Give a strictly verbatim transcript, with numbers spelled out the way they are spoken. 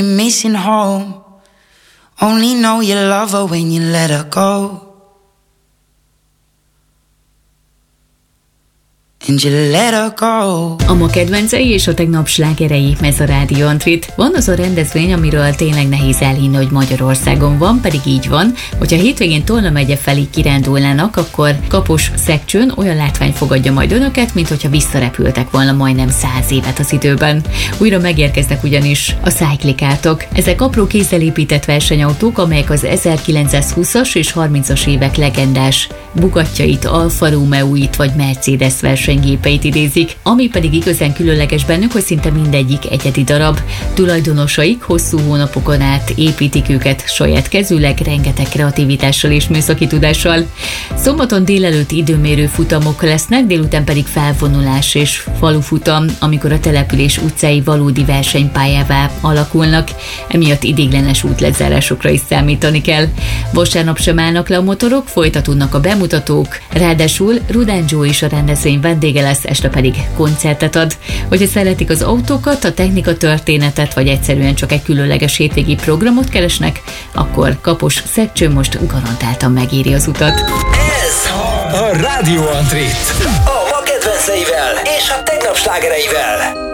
Missing home. Only know you love her when you let her go. And you let her go. A ma kedvencei és a tegnap slágerei, ez a Rádió Antrit. Van az a rendezvény, amiről tényleg nehéz elhinni, hogy Magyarországon van, pedig így van. Hogyha hétvégén Tolna megye felé kirándulnának, akkor Kapos-Szegcsőn olyan látvány fogadja majd önöket, mint hogyha visszarepültek volna majdnem száz évet az időben. Újra megérkeznek ugyanis a szájklikátok. Ezek apró kézzel épített versenyautók, amelyek az ezerkilencszázhúszas és harmincas évek legendás Bugattyait, Alfa Romeo-it vagy Mercedes versenygépeit idézik, ami pedig igazán különleges bennük, hogy szinte mindegyik egyedi darab. Tulajdonosaik hosszú hónapokon át építik őket saját kezűleg, rengeteg kreativitással és műszaki tudással. Szombaton délelőtt időmérő futamok lesznek, délután pedig felvonulás és falufutam, amikor a település utcái valódi versenypályává alakulnak, emiatt idéglenes útlezárásokra is számítani kell. Vasárnap sem állnak le a motorok, folytatódnak a bemutatók, ráadásul Rudán Joe is a rendezvény vendége lesz, este pedig koncertet ad. Hogyha szeretik az autókat, a technika történetet, vagy egyszerűen csak egy különleges hétvégi programot keresnek, akkor Kapos-Szegcső most garantáltan megéri az utat. Ez a Rádió Antrit. A ma kedvenceivel és a tegnap slágereivel.